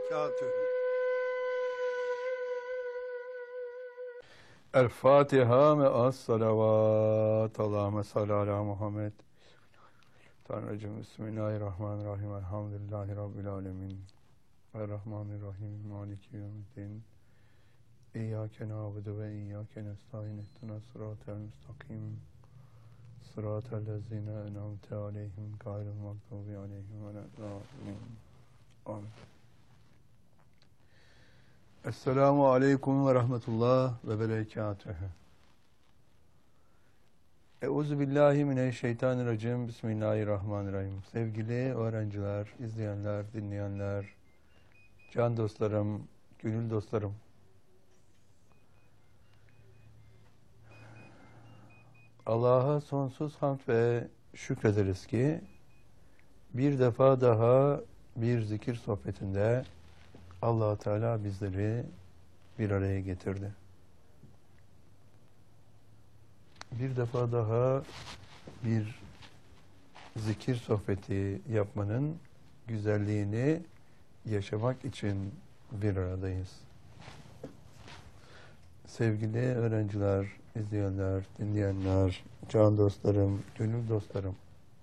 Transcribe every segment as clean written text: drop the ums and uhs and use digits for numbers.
berekatühü. El Fatiha ve as-salavat. Allahümme salli ala Muhammed. Tanrıcığım, Bismillahirrahmanirrahim. Elhamdülillahi Rabbil alemin. Errahmanirrahim. Maliki yevmiddin. İyyâke na'budu ve iyyâke nestaîn. İhdinas sıratel müstakim. Sıratel lezîne en'amte aleyhim gayril mağdûbi aleyhim ve leddâllîn. Amin. Esselamu aleyküm ve rahmetullah ve berekatühü. Euzubillahimineşşeytanirracim. Bismillahirrahmanirrahim. Sevgili öğrenciler, izleyenler, dinleyenler, can dostlarım, gönül dostlarım. Allah'a sonsuz hamd ve şükrederiz ki bir defa daha bir zikir sohbetinde Allah Teala bizleri bir araya getirdi. Bir defa daha bir zikir sohbeti yapmanın güzelliğini yaşamak için bir aradayız. Sevgili öğrenciler, izleyenler, dinleyenler, can dostlarım, gönül dostlarım.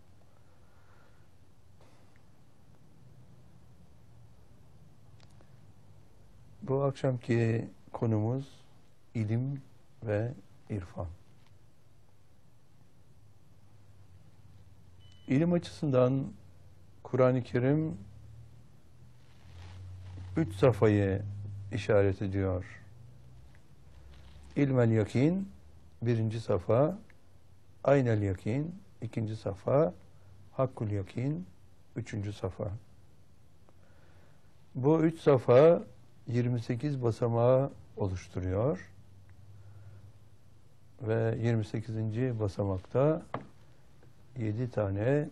Bu akşamki konumuz ilim ve irfan. İlim açısından Kur'an-ı Kerim 3 safhayı işaret ediyor. İlmel yakin 1. safa, aynel yakin 2. safa, hakkul yakin 3. safa. Bu 3 safa 28 basamağı oluşturuyor ve 28. basamakta 7 tane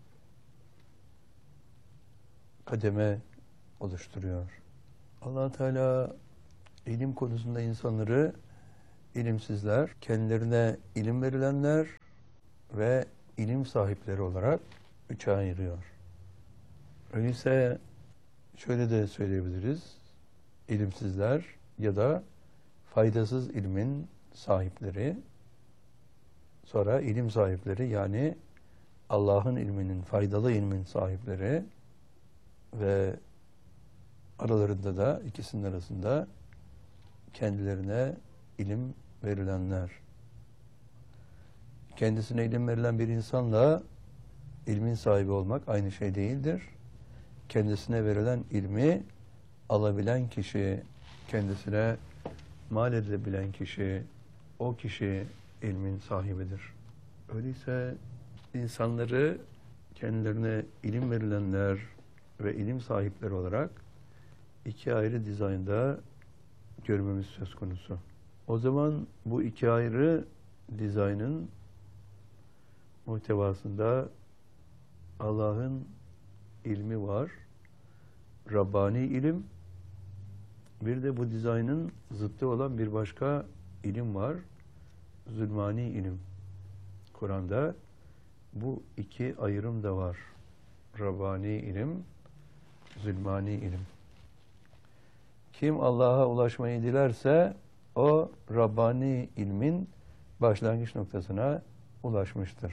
kademe oluşturuyor. Allah Teala ilim konusunda insanları ilimsizler, kendilerine ilim verilenler ve ilim sahipleri olarak 3'e ayırıyor. Öyleyse şöyle de söyleyebiliriz. İlimsizler ya da faydasız ilmin sahipleri, sonra ilim sahipleri, yani Allah'ın ilminin, faydalı ilmin sahipleri ve aralarında da, ikisinin arasında kendilerine ilim verilenler. Kendisine ilim verilen bir insanla ilmin sahibi olmak aynı şey değildir. Kendisine verilen ilmi alabilen kişi, kendisine mal edebilen kişi, o kişi ilmin sahibidir. Öyleyse insanları kendilerine ilim verilenler ve ilim sahipleri olarak 2 ayrı dizaynda görmemiz söz konusu. O zaman bu 2 ayrı dizaynın muhtevasında Allah'ın ilmi var, Rabbani ilim, bir de bu dizaynın zıttı olan bir başka ilim var, zulmani ilim. Kur'an'da bu 2 ayrım da var. Rabbani ilim, zulmani ilim. Kim Allah'a ulaşmayı dilerse o Rabbani ilmin başlangıç noktasına ulaşmıştır.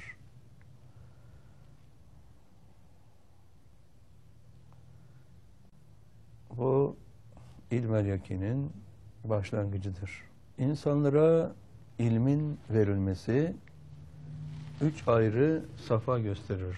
Bu ilmel yakinin başlangıcıdır. İnsanlara ilmin verilmesi 3 ayrı safa gösterir.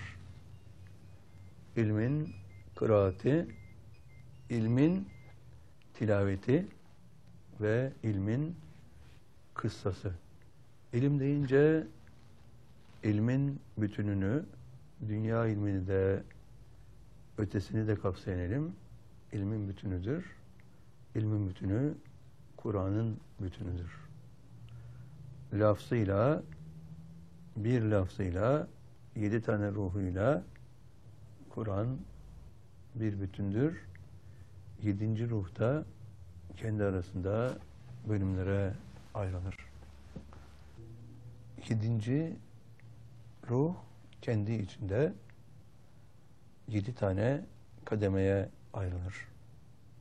İlmin kıraati, ilmin tilaveti ve ilmin kıssası. İlim deyince ilmin bütününü, dünya ilmini de ötesini de kapsayan ilim, ilmin bütünüdür. İlmin bütünü Kur'an'ın bütünüdür. Lafzıyla, bir lafzıyla, 7 tane ruhuyla Kur'an bir bütündür. 7. ruhta kendi arasında bölümlere ayrılır. 7. ruh kendi içinde 7 tane kademeye ayrılır.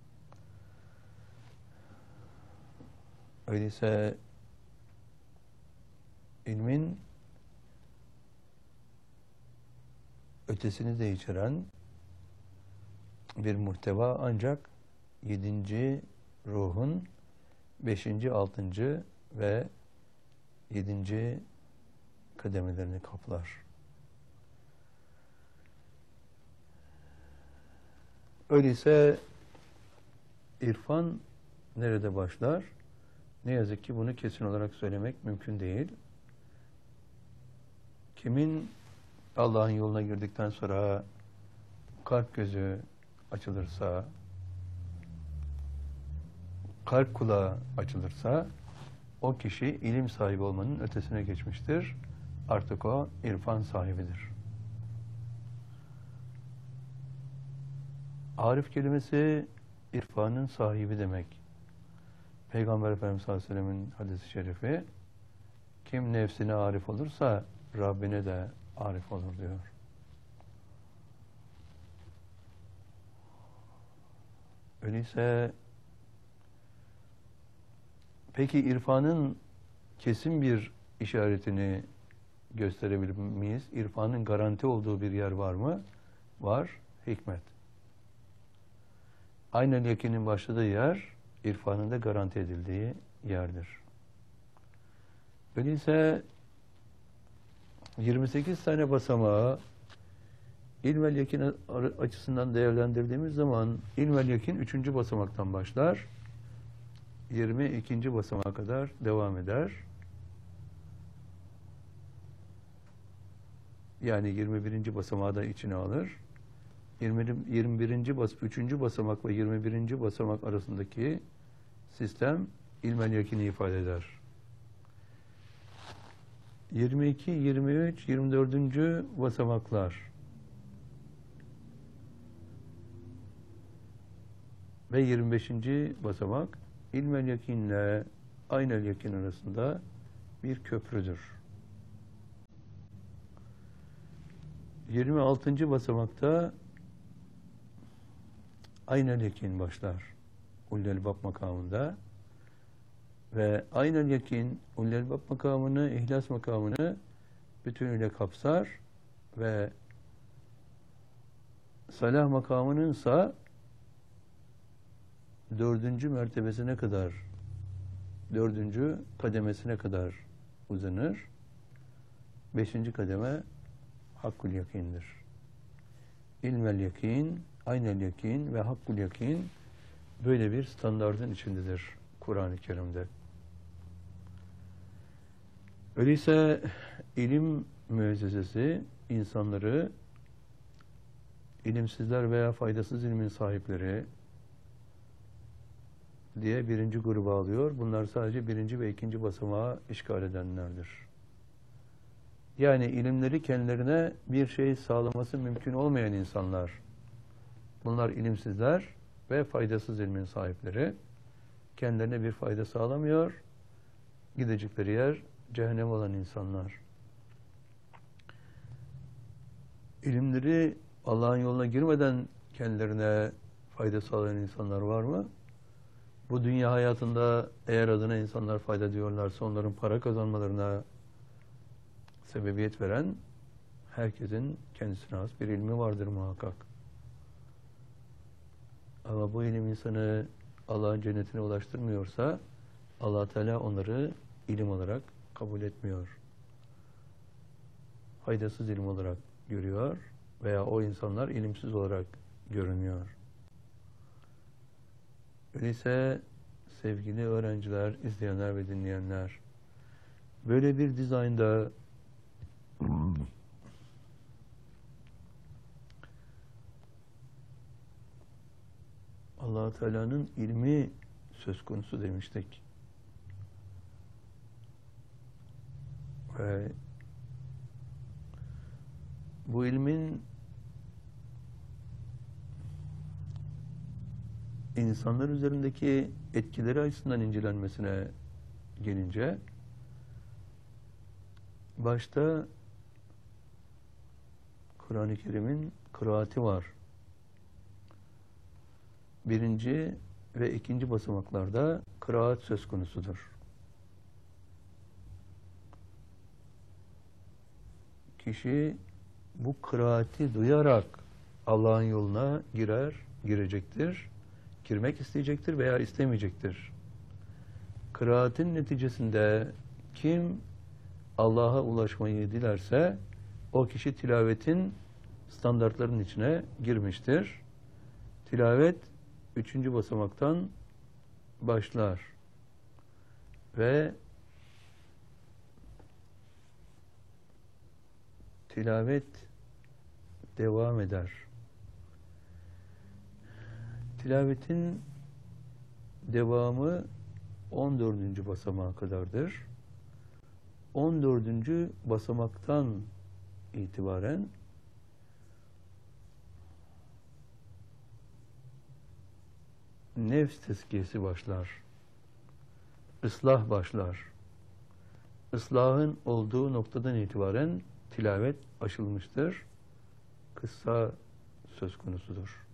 Öyleyse ilmin ötesini de içeren bir muhteva ancak 7. ruhun 5., 6. ve 7. kademelerini kaplar. Öyleyse irfan nerede başlar? Ne yazık ki bunu kesin olarak söylemek mümkün değil. Kimin Allah'ın yoluna girdikten sonra kalp gözü açılırsa, kalp kulağı açılırsa, o kişi ilim sahibi olmanın ötesine geçmiştir. Artık o irfan sahibidir. Arif kelimesi irfanın sahibi demek. Peygamber Efendimiz sallallahu aleyhi ve sellem'in hadis-i şerifi, kim nefsine arif olursa Rabbine de arif olur diyor. Öyleyse peki irfanın kesin bir işaretini gösterebilir miyiz? İrfanın garanti olduğu bir yer var mı? Var. Hikmet. Aynen yakinin başladığı yer, irfanın da garanti edildiği yerdir. Öyleyse 28 tane basamağı ilmel yakin açısından değerlendirdiğimiz zaman ilmel yakin 3. basamaktan başlar. 22. basamağa kadar devam eder. Yani 21. basamağı da içine alır. 3. basamak ve 21. basamak arasındaki sistem ilmel yakini ifade eder. 22, 23, 24. basamaklar ve 25. basamak ilmel yakinle aynel yakin arasında bir köprüdür. 26. basamakta aynel yakin başlar. Ullel-Bab makamında ve aynel yakin Ullel-Bab makamını, ihlas makamını bütünüyle kapsar ve salah makamınınsa 4. mertebesine kadar, 4. kademesine kadar uzanır. 5. kademe hakkul yakindir. İlmel yakin, aynel yakin ve hakkul yakin böyle bir standardın içindedir Kur'an-ı Kerim'de. Öyleyse ilim müessesesi insanları ilimsizler veya faydasız ilmin sahipleri diye 1. gruba alıyor. Bunlar sadece 1. ve 2. basamağı işgal edenlerdir. Yani ilimleri kendilerine bir şey sağlaması mümkün olmayan insanlar. Bunlar ilimsizler ve faydasız ilmin sahipleri. Kendilerine bir fayda sağlamıyor. Gidecekleri yer cehennem olan insanlar. İlimleri Allah'ın yoluna girmeden kendilerine fayda sağlayan insanlar var mı? Bu dünya hayatında eğer adına insanlar fayda diyorlarsa onların para kazanmalarına sebebiyet veren herkesin kendisine has bir ilmi vardır muhakkak. Ama bu ilim insanı Allah'ın cennetine ulaştırmıyorsa Allah Teala onları ilim olarak kabul etmiyor. Faydasız ilim olarak görüyor veya o insanlar ilimsiz olarak görünüyor. Öyleyse sevgili öğrenciler, izleyenler ve dinleyenler, böyle bir dizaynda Allah Teala'nın ilmi söz konusu demiştik. Ve bu ilmin insanlar üzerindeki etkileri açısından incelenmesine gelince başta Kur'an-ı Kerim'in kıraati var. 1. ve 2. basamaklarda kıraat söz konusudur. kişi bu kıraati duyarak Allah'ın yoluna girecektir, girmek isteyecektir veya istemeyecektir. Kıraatin neticesinde kim Allah'a ulaşmayı dilerse o kişi tilavetin standartlarının içine girmiştir. Tilavet 3. basamaktan başlar ve tilavet devam eder. Tilavetin devamı 14. basamağa kadardır. 14. basamaktan itibaren nefs tezkiyesi başlar. Islah başlar. Islahın olduğu noktadan itibaren tilavet aşılmıştır. Kıssa söz konusudur.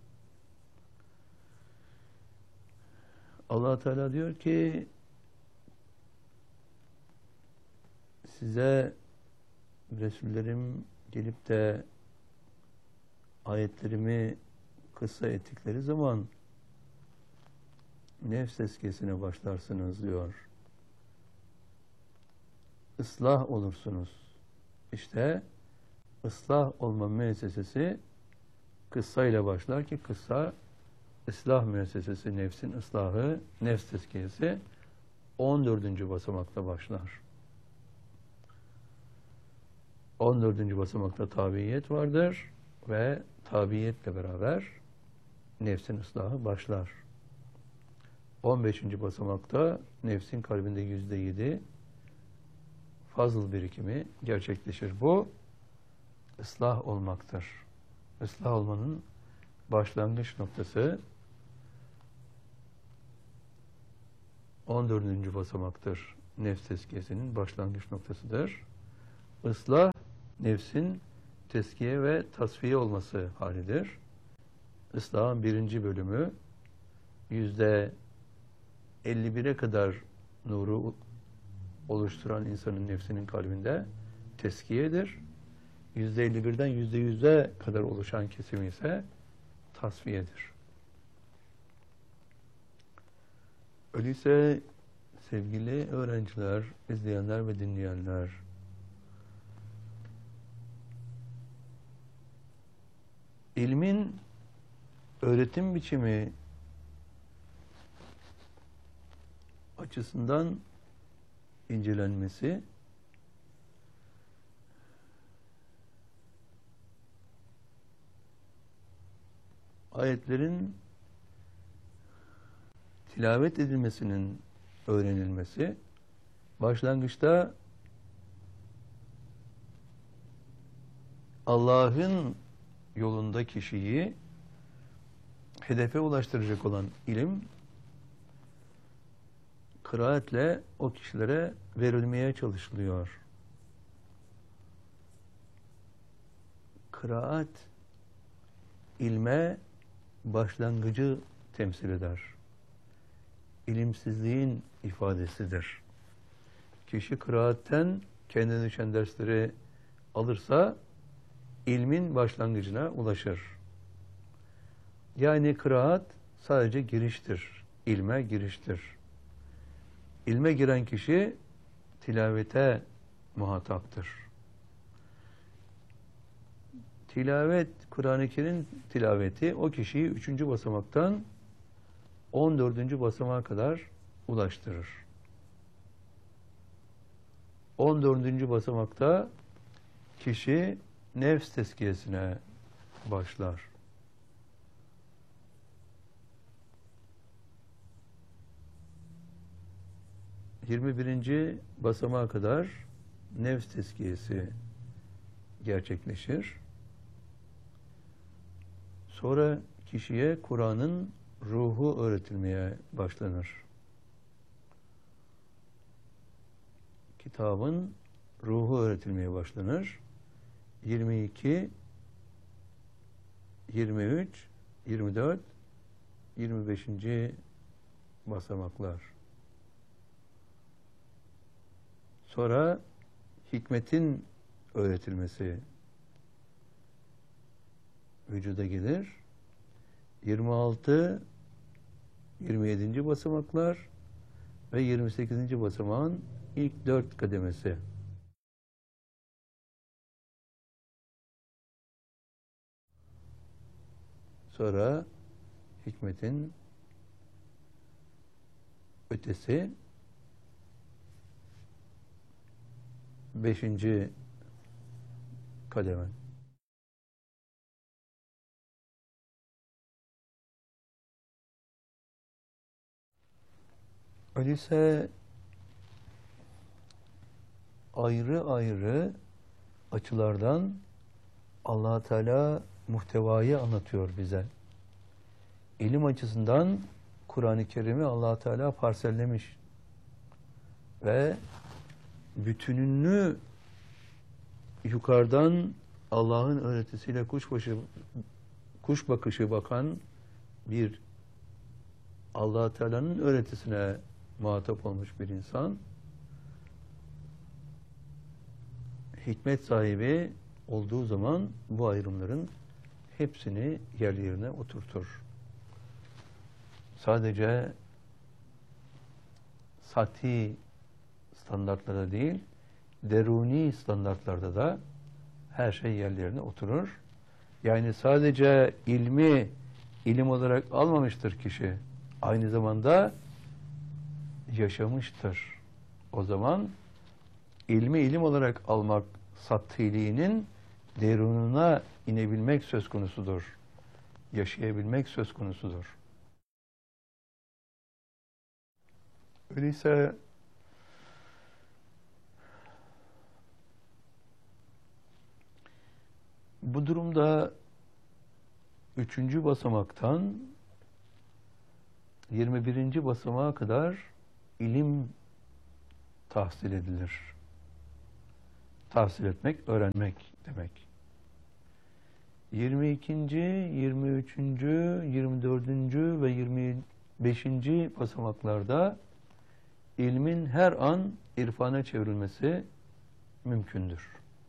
Allah Teala diyor ki size Resullerim gelip de ayetlerimi kıssa ettikleri zaman nefs tezkiyesine başlarsınız diyor. Islah olursunuz. İşte ıslah olma müessesesi kıssa ile başlar ki kıssa ıslah müessesesi, nefsin ıslahı, nefs tezkiyesi 14. basamakta başlar. 14. basamakta tabiyet vardır ve tabiyetle beraber nefsin ıslahı başlar. 15. basamakta nefsin kalbinde %7 fazıl birikimi gerçekleşir. Bu ıslah olmaktır. Islah olmanın başlangıç noktası 14. basamaktır. Nefs tezkiyesinin başlangıç noktasıdır. Islah, nefsin teskiye ve tasfiye olması halidir. Islahın 1. bölümü %51'e kadar nuru oluşturan insanın nefsinin kalbinde teskiyedir. %51'den %100'e kadar oluşan kesimi ise tasfiyedir. Öyleyse sevgili öğrenciler, izleyenler ve dinleyenler, ilmin öğretim biçimi açısından incelenmesi ayetlerin tilavet edilmesinin öğrenilmesi başlangıçta Allah'ın yolunda kişiyi hedefe ulaştıracak olan ilim kıraatle o kişilere verilmeye çalışılıyor. Kıraat ilme başlangıcı temsil eder. İlimsizliğin ifadesidir. Kişi kıraatten kendine düşen dersleri alırsa ilmin başlangıcına ulaşır. Yani kıraat sadece giriştir. İlme giriştir. İlme giren kişi tilavete muhataptır. Tilavet, Kur'an-ı Kerim tilaveti o kişiyi 3. basamaktan 14. basamağa kadar ulaştırır. 14. basamakta kişi nefs tezkiyesine başlar. 21. basamağa kadar nefs tezkiyesi gerçekleşir. Sonra kişiye Kur'an'ın ruhu öğretilmeye başlanır. Kitabın ruhu öğretilmeye başlanır. 22, 23, 24, 25. basamaklar. Sonra hikmetin öğretilmesi vücuda gelir. 26, 27. basamaklar ve 28. basamağın ilk 4 kademesi. Sonra hikmetin ötesi 5. kademe. Öyleyse ayrı ayrı açılardan Allah Teala muhtevayı anlatıyor bize. İlim açısından Kur'an-ı Kerim'i Allah Teala parsellemiş ve bütününü yukarıdan Allah'ın öğretisiyle kuş bakışı bakan bir Allah Teala'nın öğretisine muhatap olmuş bir insan, hikmet sahibi olduğu zaman bu ayrımların hepsini yerlerine oturtur. Sadece sati standartlarda değil, deruni standartlarda da her şey yerlerine oturur. Yani sadece ilmi ilim olarak almamıştır kişi. Aynı zamanda yaşamıştır. O zaman ilmi ilim olarak almak sattiliğinin derununa inebilmek söz konusudur. Yaşayabilmek söz konusudur. Öyleyse bu durumda 3. basamaktan 21. basamağa kadar ilim tahsil edilir. Tahsil etmek, öğrenmek demek. 22., 23., 24. ve 25. basamaklarda ilmin her an irfana çevrilmesi mümkündür.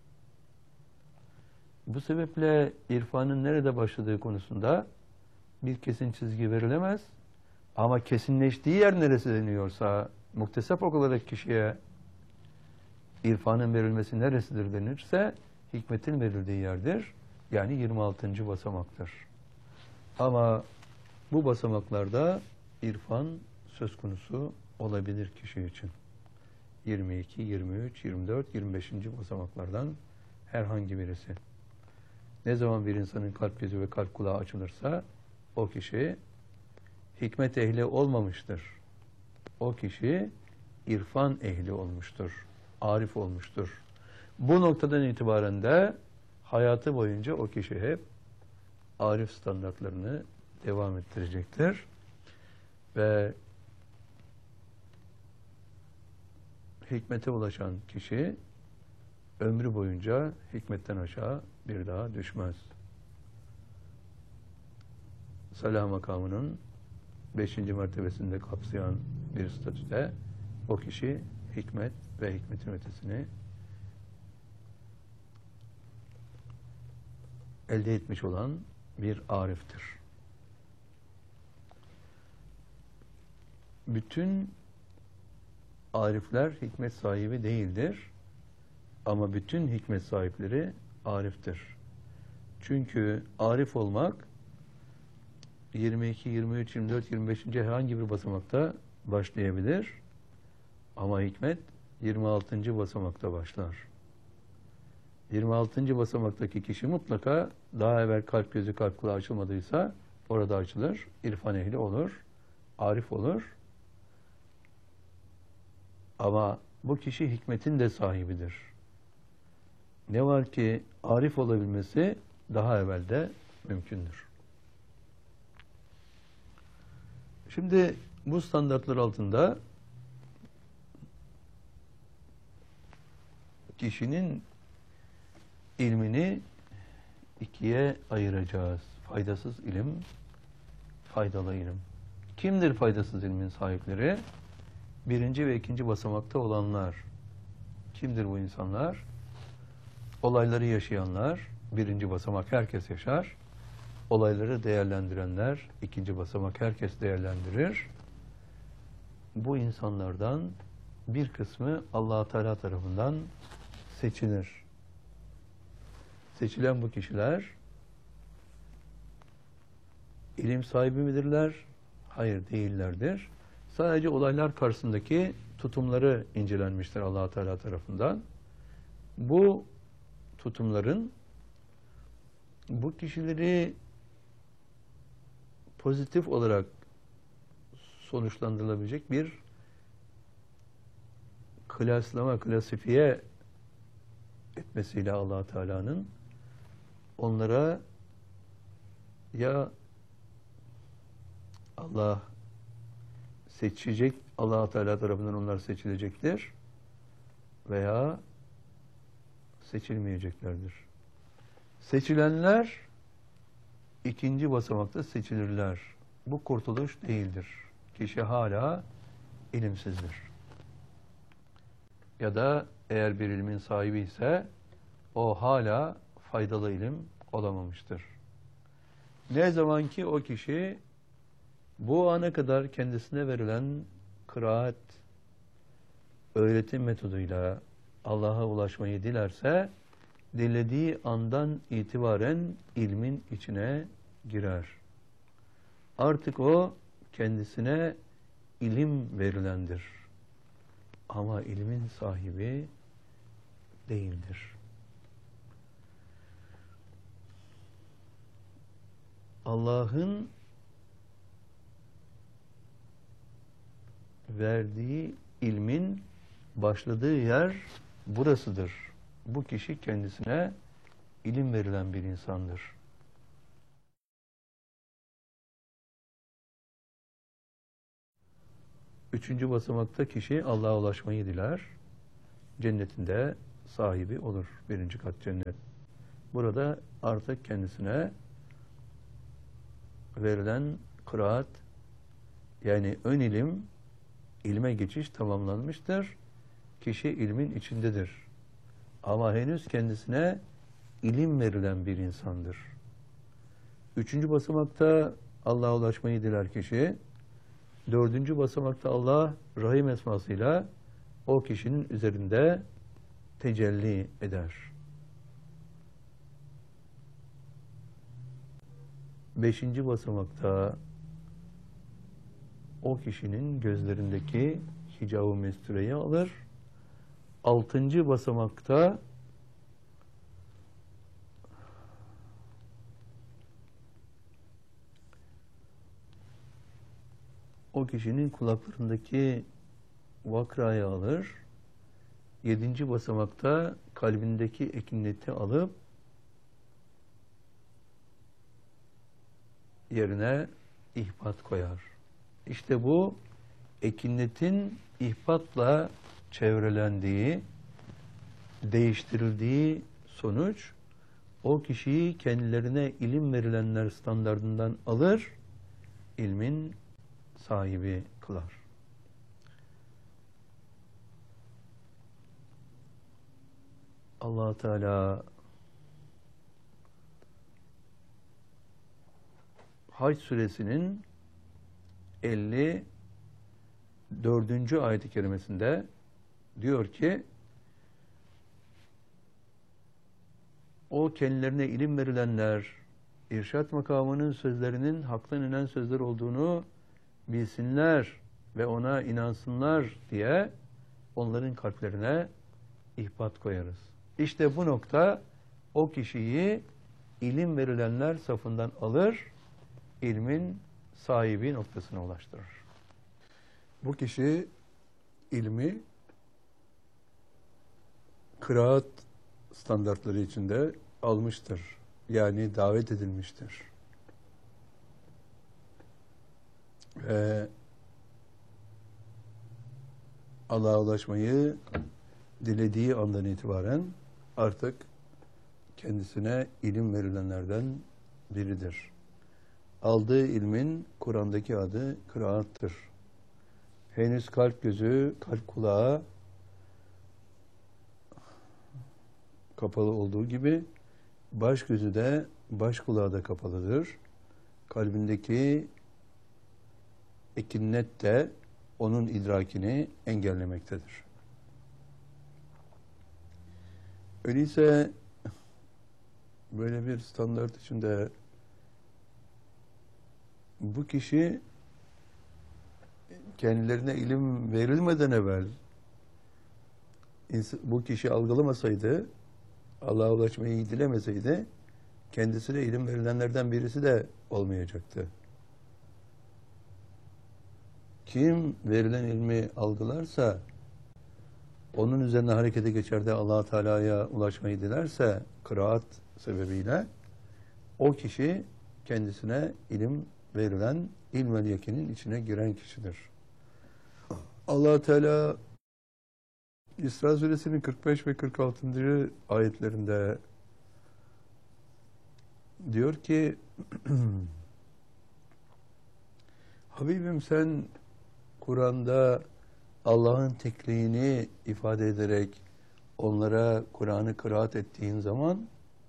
Bu sebeple irfanın nerede başladığı konusunda bir kesin çizgi verilemez. Ama kesinleştiği yer neresi deniyorsa, muktesap olarak kişiye irfanın verilmesi neresidir denirse, hikmetin verildiği yerdir. Yani 26. basamaktır. Ama bu basamaklarda irfan söz konusu olabilir kişi için. 22, 23, 24, 25. basamaklardan herhangi birisi. Ne zaman bir insanın kalp gözü ve kalp kulağı açılırsa o kişi hikmet ehli olmamıştır. O kişi irfan ehli olmuştur. Arif olmuştur. Bu noktadan itibaren de hayatı boyunca o kişi hep arif standartlarını devam ettirecektir. Ve hikmete ulaşan kişi ömrü boyunca hikmetten aşağı bir daha düşmez. Salah makamının 5. mertebesinde kapsayan bir statüde o kişi hikmet ve hikmetin ötesini elde etmiş olan bir ariftir. Bütün arifler hikmet sahibi değildir. Ama bütün hikmet sahipleri ariftir. Çünkü arif olmak 22, 23, 24, 25. herhangi bir basamakta başlayabilir. Ama hikmet 26. basamakta başlar. 26. basamaktaki kişi mutlaka daha evvel kalp gözü kalp kulağı açılmadıysa orada açılır. İrfan ehli olur. Arif olur. Ama bu kişi hikmetin de sahibidir. Ne var ki arif olabilmesi daha evvelde mümkündür. Şimdi bu standartlar altında kişinin ilmini ikiye ayıracağız. Faydasız ilim, faydalı ilim. Kimdir faydasız ilmin sahipleri? 1. ve 2. basamakta olanlar. Kimdir bu insanlar? Olayları yaşayanlar, birinci basamak herkes yaşar. Olayları değerlendirenler, ikinci basamak herkes değerlendirir. Bu insanlardan bir kısmı Allah Teala tarafından seçilir. Seçilen bu kişiler ilim sahibi midirler? Hayır, değillerdir. Sadece olaylar karşısındaki tutumları incelenmiştir Allah Teala tarafından. Bu tutumların bu kişileri pozitif olarak sonuçlandırılabilecek bir klasifiye etmesiyle Allah Teala'nın onlara ya Allah seçecek, Allah Teala tarafından onlar seçilecektir veya seçilmeyeceklerdir. Seçilenler ikinci basamakta seçilirler. Bu kurtuluş değildir. Kişi hala ilimsizdir. Ya da eğer bir ilmin sahibi ise o hala faydalı ilim olamamıştır. Ne zaman ki o kişi bu ana kadar kendisine verilen kıraat, öğretim metoduyla Allah'a ulaşmayı dilerse, dilediği andan itibaren ilmin içine girer. Artık o kendisine ilim verilendir. Ama ilmin sahibi değildir. Allah'ın verdiği ilmin başladığı yer burasıdır. Bu kişi kendisine ilim verilen bir insandır. Üçüncü basamakta kişi Allah'a ulaşmayı diler. Cennetinde sahibi olur. Birinci kat cennet. Burada artık kendisine verilen kıraat, yani ön ilim, ilme geçiş tamamlanmıştır. Kişi ilmin içindedir. Ama henüz kendisine ilim verilen bir insandır. Üçüncü basamakta Allah'a ulaşmayı diler kişi. Dördüncü basamakta Allah Rahim esmasıyla o kişinin üzerinde tecelli eder. Beşinci basamakta o kişinin gözlerindeki hicab-ı mestureyi alır. Altıncı basamakta o kişinin kulaklarındaki vakrayı alır. Yedinci basamakta kalbindeki ekineti alıp yerine ihbat koyar. İşte bu ekinetin ihbatla çevrelendiği, değiştirildiği sonuç o kişiyi kendilerine ilim verilenler standardından alır, ilmin sahibi kılar. Allah Teala Hac suresinin 54. ayet-i kerimesinde diyor ki, o kendilerine ilim verilenler irşad makamının sözlerinin haktan inen sözler olduğunu bilsinler ve ona inansınlar diye onların kalplerine ihbat koyarız. İşte bu nokta o kişiyi ilim verilenler safından alır, ilmin sahibi noktasına ulaştırır. Bu kişi ilmi kıraat standartları içinde almıştır. Yani davet edilmiştir. Ve Allah'a ulaşmayı dilediği andan itibaren artık kendisine ilim verilenlerden biridir. Aldığı ilmin Kur'an'daki adı kıraattır. Henüz kalp gözü, kalp kulağı kapalı olduğu gibi baş gözü de baş kulağı da kapalıdır. Kalbindeki ekinnet de onun idrakini engellemektedir. Öyleyse böyle bir standart içinde bu kişi kendilerine ilim verilmeden evvel bu kişi algılamasaydı, Allah'a ulaşmayı dilemeseydi, kendisine ilim verilenlerden birisi de olmayacaktı. Kim verilen ilmi algılarsa, onun üzerine harekete geçer de Allah Teala'ya ulaşmayı dilerse, kıraat sebebiyle, o kişi kendisine ilim verilen ilmel yakinin içine giren kişidir. Allah Teala İsra Suresinin 45 ve 46. ayetlerinde diyor ki Habibim sen Kur'an'da Allah'ın tekliğini ifade ederek onlara Kur'an'ı kıraat ettiğin zaman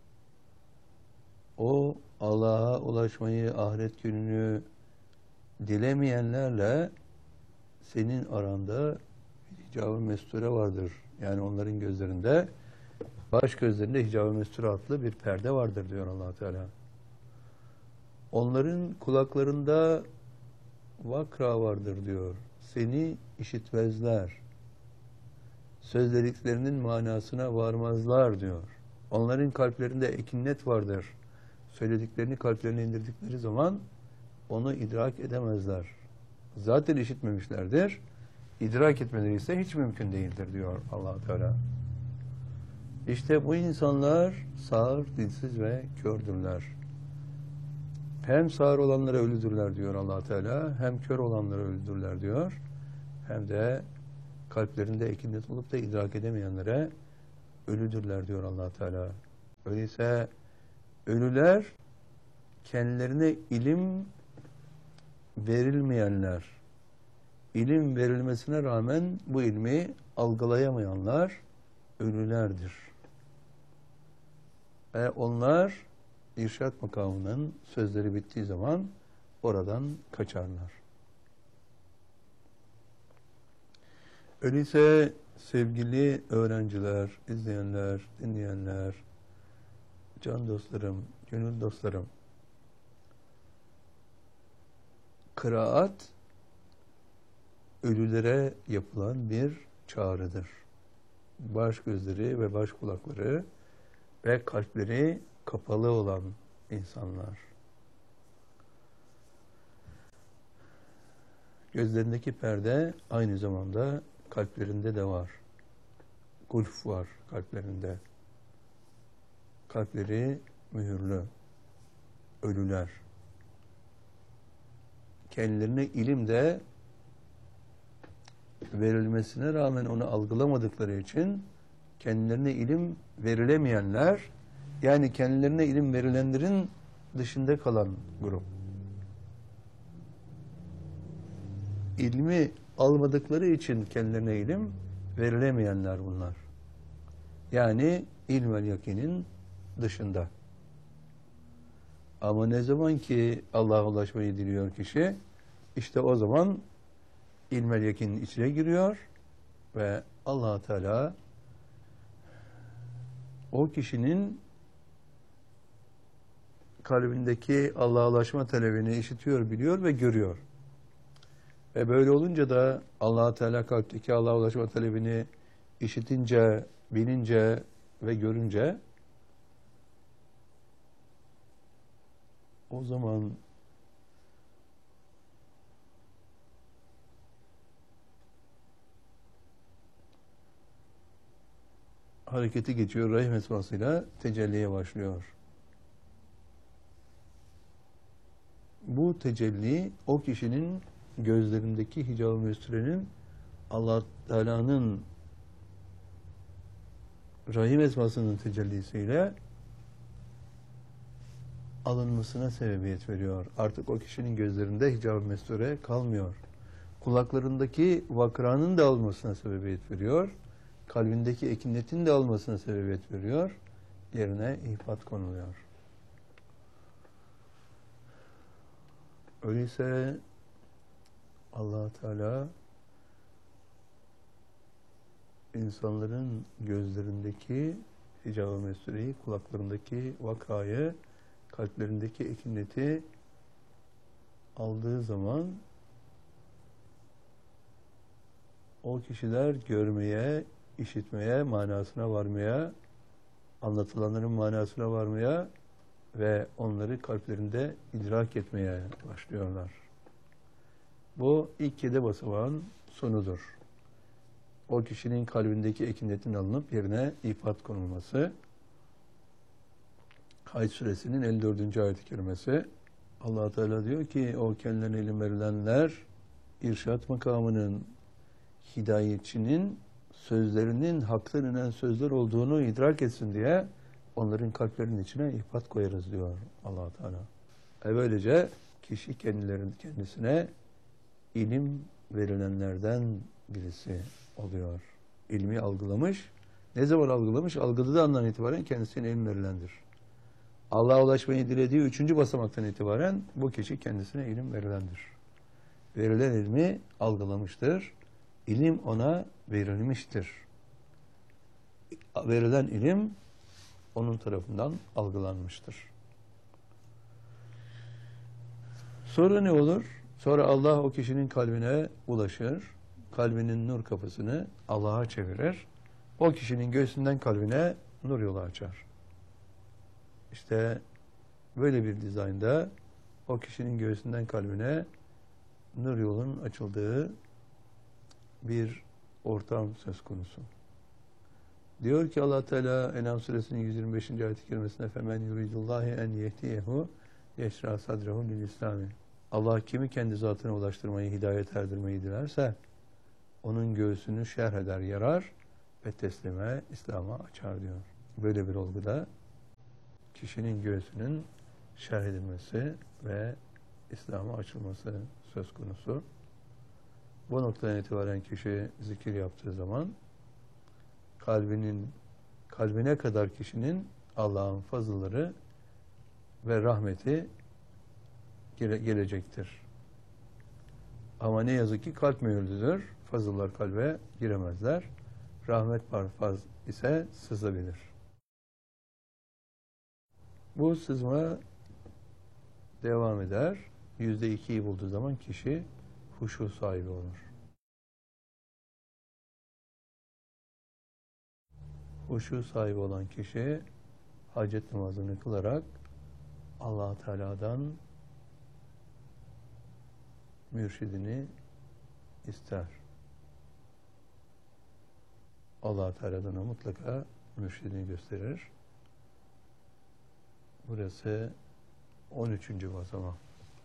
o Allah'a ulaşmayı, ahiret gününü dilemeyenlerle senin aranda hicab-ı mesture vardır. Yani onların gözlerinde, baş gözlerinde hicab-ı mesture adlı bir perde vardır diyor Allah Teala. Onların kulaklarında vakra vardır diyor. Seni işitmezler. Sözlediklerinin manasına varmazlar diyor. Onların kalplerinde ekinnet vardır. Söylediklerini kalplerine indirdikleri zaman onu idrak edemezler. Zaten işitmemişlerdir. İdrak etmeleri ise hiç mümkün değildir diyor Allah Teala. İşte bu insanlar sağır, dilsiz ve kördürler. Hem sağır olanlara ölüdürler diyor Allah Teala, hem kör olanlara ölüdürler diyor. Hem de kalplerinde ekinnet olup da idrak edemeyenlere ölüdürler diyor Allah Teala. Öyleyse ölüler kendilerine ilim verilmeyenler, ilim verilmesine rağmen bu ilmi algılayamayanlar ölülerdir. Ve onlar irşad makamının sözleri bittiği zaman oradan kaçarlar. Öyleyse sevgili öğrenciler, izleyenler, dinleyenler, can dostlarım, gönül dostlarım, kıraat ölülere yapılan bir çağrıdır. Baş gözleri ve baş kulakları ve kalpleri kapalı olan insanlar. Gözlerindeki perde aynı zamanda kalplerinde de var. Gulf var kalplerinde. Kalpleri mühürlü, ölüler. Kendilerine ilim de verilmesine rağmen onu algılamadıkları için kendilerine ilim verilemeyenler, yani kendilerine ilim verilenlerin dışında kalan grup. İlmi almadıkları için kendilerine ilim verilemeyenler bunlar. Yani ilmel yakinin dışında. Ama ne zaman ki Allah'a ulaşmayı diliyor kişi, işte o zaman ilmel yakinin içine giriyor ve Allah Teala o kişinin kalbindeki Allah'a ulaşma talebini işitiyor, biliyor ve görüyor. Ve böyle olunca da Allah Teala kalpteki Allah'a ulaşma talebini işitince, bilince ve görünce o zaman hareketi geçiyor, rahim esmasıyla tecelliye başlıyor. Bu tecelli o kişinin gözlerindeki hicab-ı müstrenin Allah Teala'nın rahim esmasının tecellisiyle alınmasına sebebiyet veriyor. Artık o kişinin gözlerinde hicab-ı mesture kalmıyor. Kulaklarındaki vakranın da almasına sebebiyet veriyor. Kalbindeki ekinetin de almasına sebebiyet veriyor. yerine ifat konuluyor. Öyleyse Allah Teala insanların gözlerindeki hicab-ı mesreyi, kulaklarındaki vakayı, kalplerindeki ekineti aldığı zaman o kişiler görmeye, işitmeye, manasına varmaya, anlatılanların manasına varmaya ve onları kalplerinde idrak etmeye başlıyorlar. Bu ilk 7 basamağın sonudur. O kişinin kalbindeki ekinetin alınıp yerine ifat konulması. Hac suresinin 54. ayet-i kerimesi. Allah Teala diyor ki o kendilerine ilim verilenler irşat makamının, hidayetçinin sözlerinin haktan inen sözler olduğunu idrak etsin diye onların kalplerinin içine ifat koyarız diyor Allah Teala. Böylece kişi kendisine ilim verilenlerden birisi oluyor. İlmi algılamış. Ne zaman algılamış? Algıladığı andan itibaren kendisine ilim verilendir. Allah'a ulaşmayı dilediği 3. basamaktan itibaren bu kişi kendisine ilim verilendir. Verilen ilmi algılamıştır. İlim ona verilmiştir. Verilen ilim onun tarafından algılanmıştır. Sonra ne olur? Sonra Allah o kişinin kalbine ulaşır. Kalbinin nur kapısını Allah'a çevirir. O kişinin göğsünden kalbine nur yolu açar. İşte böyle bir dizaynda o kişinin göğsünden kalbine nur yolunun açıldığı bir ortam söz konusu. Diyor ki Allah Teala En'am suresinin 125. ayet-i kerimesinde femen yuridullahi en yehdiyehu yeşra sadrehu lil İslami. Allah kimi kendi zatına ulaştırmayı, hidayet erdirmeyi dilerse onun göğsünü şerh eder, yarar ve teslime, İslam'a açar diyor. Böyle bir olguda kişinin göğsünün şerh edilmesi ve İslam'a açılması söz konusu. Bu noktadan itibaren kişi zikir yaptığı zaman kalbine kadar kişinin Allah'ın fazılları ve rahmeti gelecektir. Ama ne yazık ki kalp mühürlüdür. Fazıllar kalbe giremezler. Rahmet parfaz ise sızabilir. Bu sızma devam eder. %2'yi bulduğu zaman kişi huşu sahibi olur. Huşu sahibi olan kişi hacet namazını kılarak Allah Teala'dan mürşidini ister. Allah Teala'dan mutlaka mürşidini gösterir. Burası 13. basamak.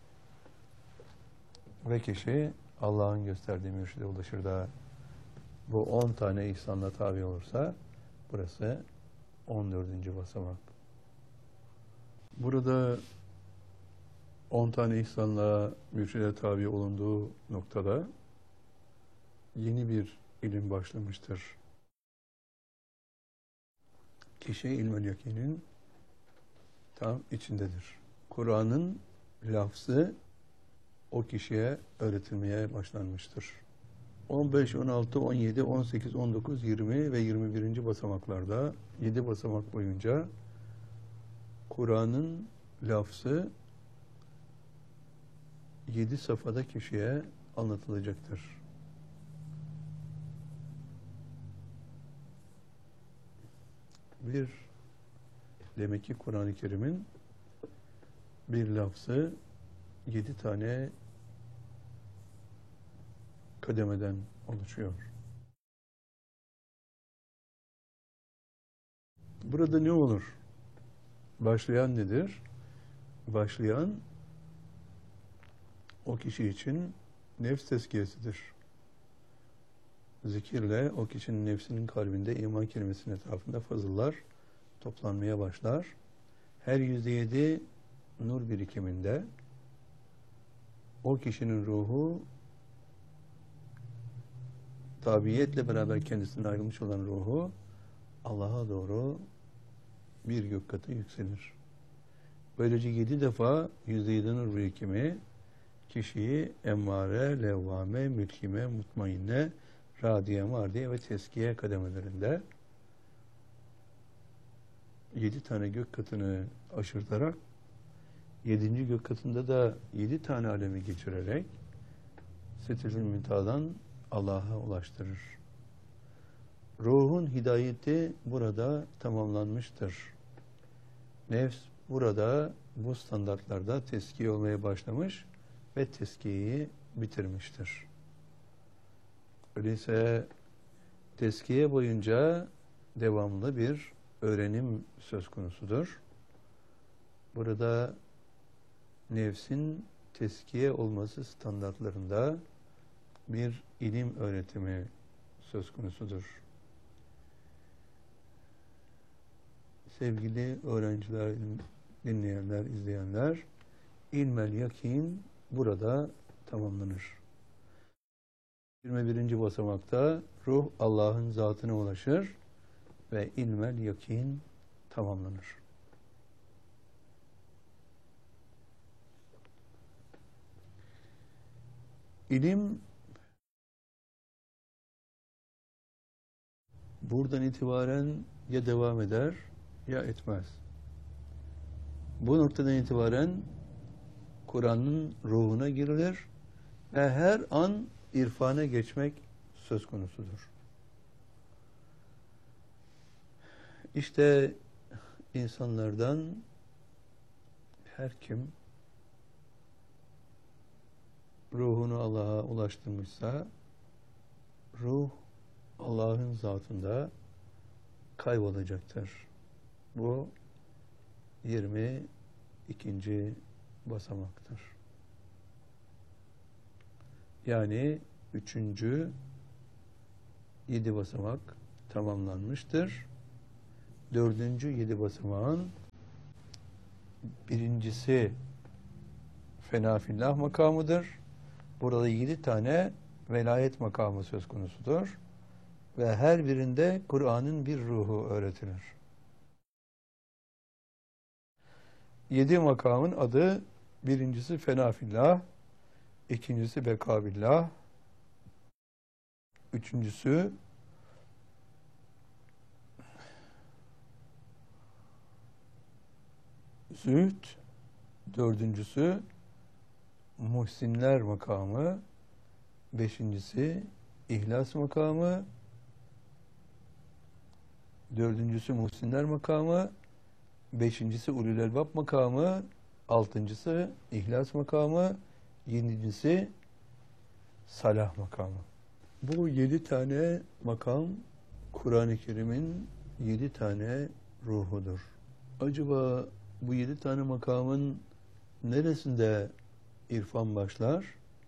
Ve kişi Allah'ın gösterdiği mürşide ulaşır da bu 10 tane ihsanla tabi olursa burası 14. basamak. Burada 10 tane ihsanla mürşide tabi olunduğu noktada yeni bir ilim başlamıştır. Kişi ilmül yakinin tam içindedir. Kur'an'ın lafzı o kişiye öğretilmeye başlanmıştır. 15, 16, 17, 18, 19, 20 ve 21. basamaklarda 7 basamak boyunca Kur'an'ın lafzı 7 safhada kişiye anlatılacaktır. Demek ki Kur'an-ı Kerim'in bir lafzı 7 tane kademeden oluşuyor. Burada ne olur? Başlayan nedir? Başlayan o kişi için nefs tezkiyesidir. Zikirle o kişinin nefsinin kalbinde iman kelimesinin etrafında fazıllar toplanmaya başlar. Her %7 nur birikiminde o kişinin ruhu tabiiyetle beraber kendisinden ayrılmış olan ruhu Allah'a doğru bir gök katı yükselir. Böylece 7 defa yüzde-7 nur birikimi kişiyi emmare, levvame, mülkime, mutmainne, radiye, mardiye ve teskiye kademelerinde 7 tane gök katını aşırtarak 7. gök katında da 7 tane alemi geçirerek Sidratul Münteha'dan Allah'a ulaştırır. Ruhun hidayeti burada tamamlanmıştır. Nefs burada bu standartlarda teskiye olmaya başlamış ve teskiyeyi bitirmiştir. Öyleyse teskiye boyunca devamlı bir öğrenim söz konusudur. Burada nefsin teskiye olması standartlarında bir ilim öğretimi söz konusudur. Sevgili öğrenciler, dinleyenler, izleyenler, ilmel yakin burada tamamlanır. 21. basamakta ruh Allah'ın zatına ulaşır ve ilmel yakin tamamlanır. İlim buradan itibaren ya devam eder ya etmez. Bu noktadan itibaren Kur'an'ın ruhuna girilir ve her an irfana geçmek söz konusudur. İşte insanlardan her kim ruhunu Allah'a ulaştırmışsa ruh Allah'ın zatında kaybolacaktır. Bu 22. basamaktır. Yani 3. 7 basamak tamamlanmıştır. 4. 7 basamağın birincisi fena fillah makamıdır. Burada 7 tane velayet makamı söz konusudur. Ve her birinde Kur'an'ın bir ruhu öğretilir. 7 makamın adı birincisi fena fillah, ikincisi beka billah, üçüncüsü zühd, dördüncüsü muhsinler makamı, beşincisi ihlas makamı, dördüncüsü muhsinler makamı, beşincisi ulul elbab makamı, altıncısı ihlas makamı, yedincisi salah makamı. Bu 7 tane makam Kur'an-ı Kerim'in 7 tane ruhudur. Acaba bu 7 tane makamın neresinde irfan başlar?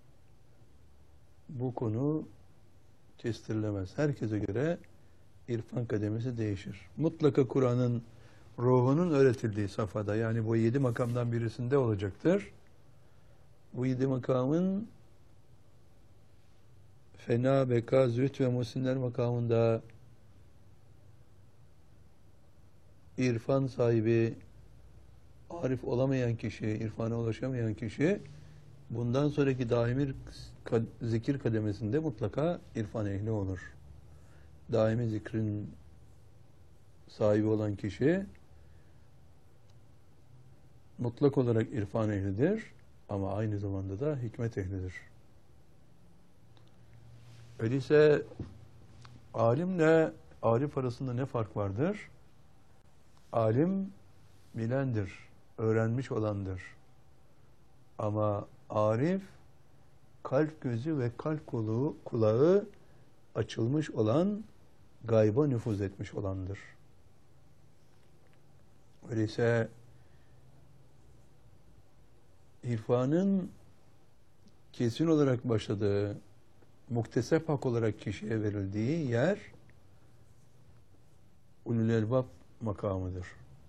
Bu konu kestirilemez. Herkese göre irfan kademesi değişir. Mutlaka Kur'an'ın ruhunun öğretildiği safhada, yani bu 7 makamdan birisinde olacaktır. Bu 7 makamın fena, beka, zühd ve muhsinler makamında irfan sahibi, arif olamayan kişi, irfana ulaşamayan kişi bundan sonraki daimi zikir kademesinde mutlaka irfan ehli olur. Daimi zikrin sahibi olan kişi mutlak olarak irfan ehlidir ama aynı zamanda da hikmet ehlidir. Öyleyse alimle arif arasında ne fark vardır? Alim bilendir, öğrenmiş olandır. Ama arif kalp gözü ve kalp kulağı açılmış olan, gayba nüfuz etmiş olandır. Öyleyse irfanın kesin olarak başladığı, muktesep hak olarak kişiye verildiği yer ulul elbab makamıdır.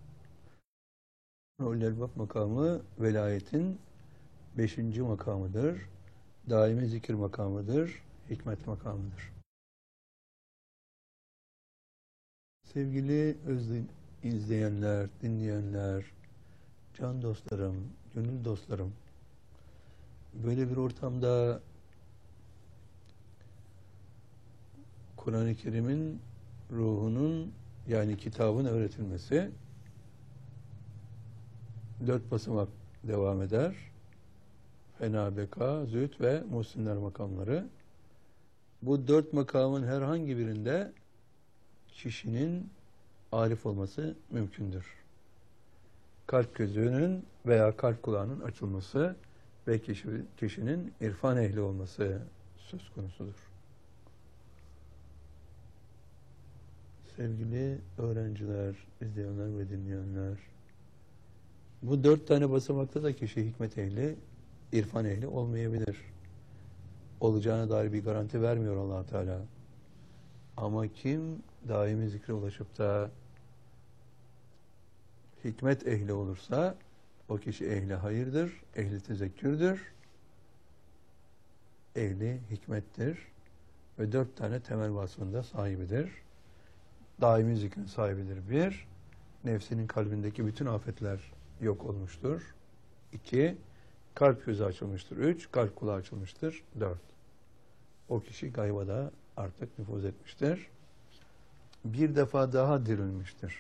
Ulul elbab makamı velayetin 5. makamıdır. Daimi zikir makamıdır. Hikmet makamıdır. Sevgili izleyenler, dinleyenler, can dostlarım, gönül dostlarım, böyle bir ortamda Kur'an-ı Kerim'in ruhunun, yani kitabın öğretilmesi 4 basamak devam eder. Fena, beka, zühd ve muhsinler makamları. Bu 4 makamın herhangi birinde kişinin arif olması mümkündür. Kalp gözünün veya kalp kulağının açılması ve kişinin irfan ehli olması söz konusudur. Sevgili öğrenciler, izleyenler ve dinleyenler, bu 4 tane basamakta da kişi hikmet ehli, irfan ehli olmayabilir. Olacağına dair bir garanti vermiyor Allah Teala. Ama kim daimi zikre ulaşıp da hikmet ehli olursa o kişi ehli hayırdır, ehli tezekkürdür, ehli hikmettir ve 4 tane temel vasfında sahibidir. Daimi zikrin sahibidir. 1, nefsinin kalbindeki bütün afetler yok olmuştur. 2, kalp gözü açılmıştır. 3, kalp kulağı açılmıştır. 4, o kişi gayba da artık nüfuz etmiştir. Bir defa daha dirilmiştir.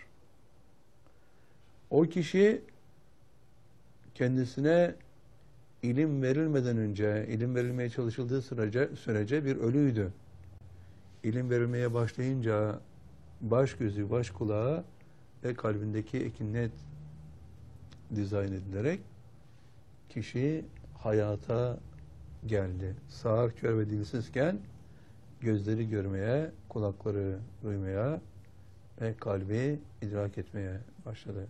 O kişi kendisine ilim verilmeden önce, ilim verilmeye çalışıldığı sürece bir ölüydü. İlim verilmeye başlayınca baş gözü, baş kulağı ve kalbindeki ekinnet dizayn edilerek kişi hayata geldi. Sağır, kör ve dilsizken gözleri görmeye, kulakları duymaya ve kalbi idrak etmeye başladı.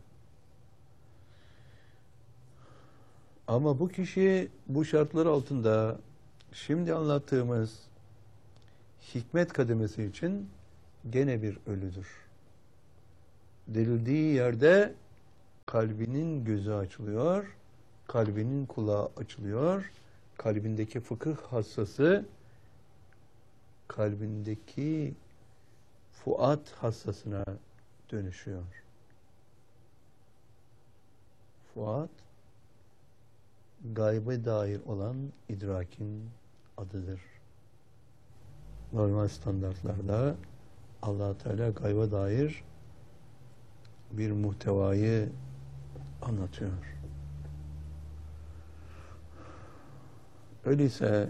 Ama bu kişi bu şartlar altında şimdi anlattığımız hikmet kademesi için gene bir ölüdür. Dirildiği yerde kalbinin gözü açılıyor, kalbinin kulağı açılıyor, kalbindeki fıkıh hassası kalbindeki fuat hassasına dönüşüyor. Fuat, gaybe dair olan idrakin adıdır. Normal standartlarda Allah Teala gayba dair bir muhtevayı anlatıyor. Öyleyse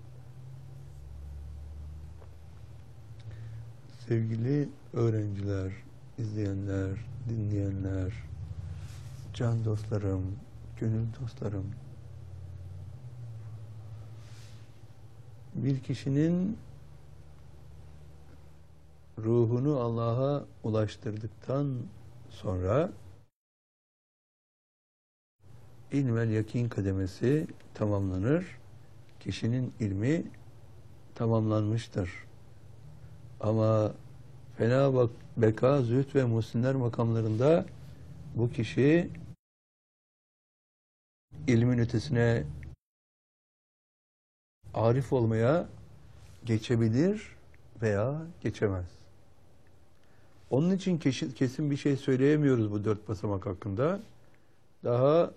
sevgili öğrenciler, izleyenler, dinleyenler, can dostlarım, gönül dostlarım, bir kişinin ruhunu Allah'a ulaştırdıktan sonra ilmel yakin kademesi tamamlanır. Kişinin ilmi tamamlanmıştır. Ama fena, beka, zühd ve muhsinler makamlarında bu kişi ilmin ötesine arif olmaya geçebilir veya geçemez. Onun için kesin bir şey söyleyemiyoruz bu 4 basamak hakkında. Daha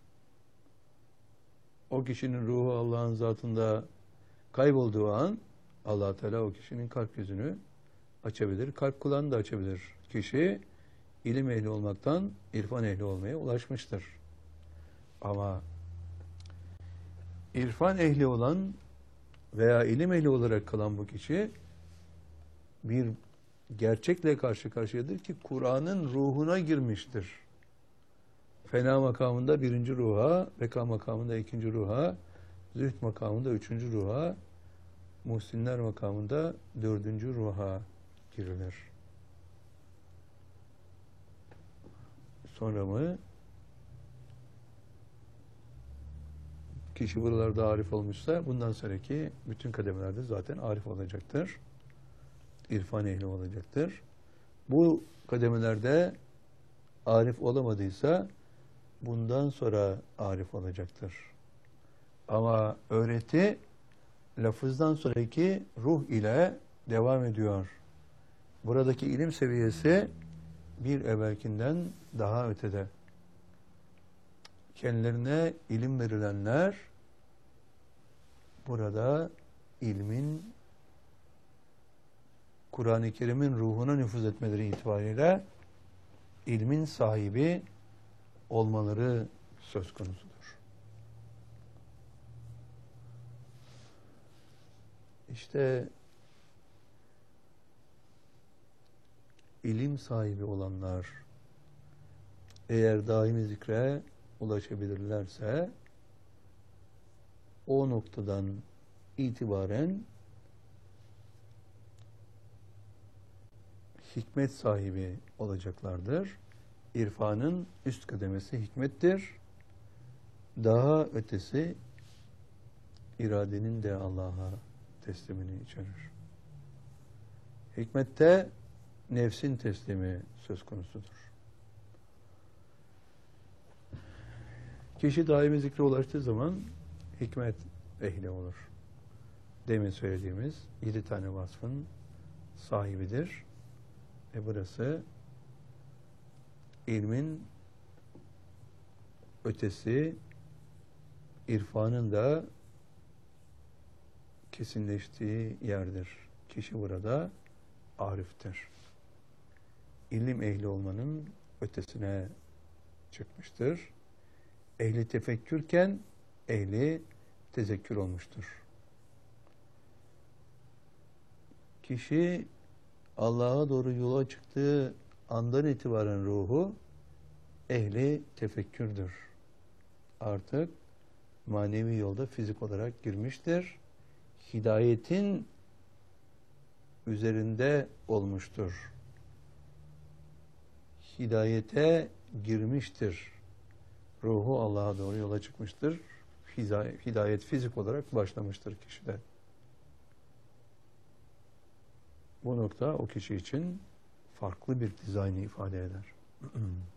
o kişinin ruhu Allah'ın zatında kaybolduğu an Allah Teala o kişinin kalp gözünü açabilir, kalp kulağını da açabilir. Kişi ilim ehli olmaktan irfan ehli olmaya ulaşmıştır. Ama irfan ehli olan veya ilim ehli olarak kalan bu kişi bir gerçekle karşı karşıyadır ki Kur'an'ın ruhuna girmiştir. Fena makamında 1. ruha, beka makamında 2. ruha, zühd makamında 3. ruha, muhsinler makamında 4. ruha girilir. Sonra mı kişi buralarda arif olmuşsa bundan sonraki bütün kademelerde zaten arif olacaktır. İrfan ehli olacaktır. Bu kademelerde arif olamadıysa bundan sonra arif olacaktır. Ama öğreti lafızdan sonraki ruh ile devam ediyor. Buradaki ilim seviyesi bir evvelkinden daha ötede. Kendilerine ilim verilenler burada ilmin, Kur'an-ı Kerim'in ruhuna nüfuz etmeleri itibariyle ilmin sahibi olmaları söz konusudur. İşte ilim sahibi olanlar eğer daimi zikre ulaşabilirlerse o noktadan itibaren hikmet sahibi olacaklardır. İrfanın üst kademesi hikmettir. Daha ötesi iradenin de Allah'a teslimini içerir. Hikmette nefsin teslimi söz konusudur. Kişi daimi zikre ulaştığı zaman hikmet ehli olur. Demin söylediğimiz 7 tane vasfın sahibidir. Burası ilmin ötesi, irfanın da kesinleştiği yerdir. Kişi burada ariftir. İlim ehli olmanın ötesine çıkmıştır. Ehli tefekkürken ehli tezekkür olmuştur. Kişi Allah'a doğru yola çıktığı andan itibaren ruhu ehli tefekkürdür. Artık manevi yolda fizik olarak girmiştir. Hidayetin üzerinde olmuştur. Hidayete girmiştir. Ruhu Allah'a doğru yola çıkmıştır. Hidayet fizik olarak başlamıştır kişide. Bu nokta o kişi için farklı bir dizaynı ifade eder.